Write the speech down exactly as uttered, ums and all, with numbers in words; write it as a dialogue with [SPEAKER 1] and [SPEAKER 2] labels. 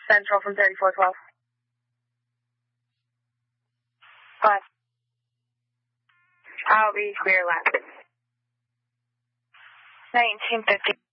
[SPEAKER 1] Central from thirty-four twelve. What? I'll be clear left. nineteen fifty.